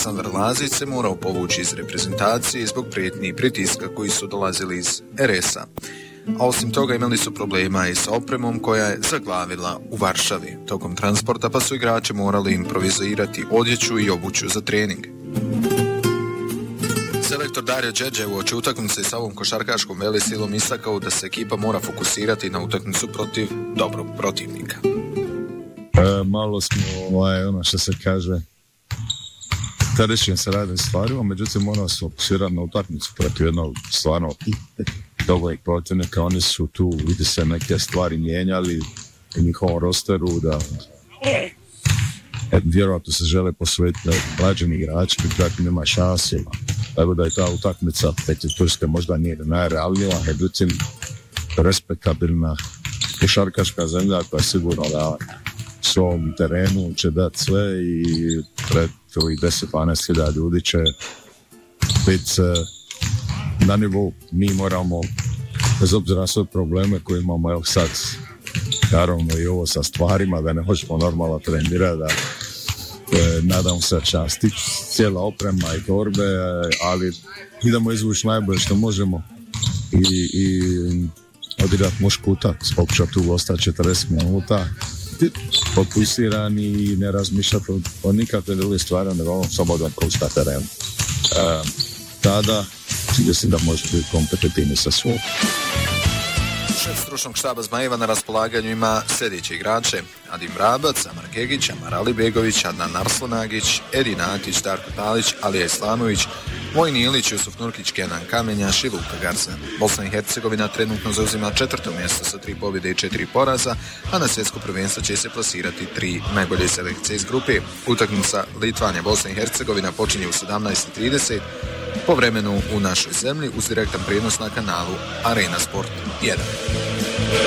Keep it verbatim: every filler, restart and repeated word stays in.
Aleksandar Lazić se morao povući iz reprezentacije zbog prijetnji i pritiska koji su dolazili iz er es a. A osim toga imali su problema i sa opremom koja je zaglavila u Varšavi. Tokom transporta pa su igrači morali improvizirati odjeću i obuću za trening. Selektor Dario Đeđe uoči utakmice sa ovom košarkaškom velesilom istakao da se ekipa mora fokusirati na utakmicu protiv dobrog protivnika. E, malo smo, ovaj, ono što se kaže, terećim se radnim stvarima, međutim moramo se fokusirati na utakmicu protiv jednog stvarno dobrog protivnika. Oni su tu, vidi se, neke stvari mijenjali u njihovom rosteru, da e, vjerojatno se žele posvetiti mlađim igračima, dakle nema šanse. Tako da je ta utakmica protiv Turske možda nije najrealnija, međutim respektabilna košarkaška zemlja koja sigurno da svom terenu će dati sve i pred ovih deset do dvanaest hiljada ljudi će biti na nivou. Mi moramo, bez obzira na sve probleme koje imamo, evo sad, naravno i ovo sa stvarima, da ne možemo normalno trenirati, da e, nadam se da će nas stići cijela oprema i torbe, ali idemo izvući najbolje što možemo i, i odigrati mušku utakmicu, pokušati tu ostati četrdeset minuta, fokusirani i ne razmišljati o, o nikakve druge stvari, nego ovom slobodnom proći na terenu. E, tada mislim da može biti kompetitivni sa svom. Šef stručnog štaba Zmajeva na raspolaganju ima sljedeće igrače: Adim Rabac, Amar Gegić, Amar Alibegović, Adnan Arslanagić, Edin Atić, Darko Talić, Alija Islamović, Vojin Ilić, Jusuf Nurkić, Kenan Kamenjaš i Luka Garza. Bosna i Hercegovina trenutno zauzima četvrto mjesto sa tri pobjede i četiri poraza, a na svjetsko prvenstvo će se plasirati tri najbolje selekcije iz grupe. Utakmica Litvanija Bosna i Hercegovina počinje u sedamnaest i trideset po vremenu u našoj zemlji uz direktan prijenos na kanalu Arena Sport jedan.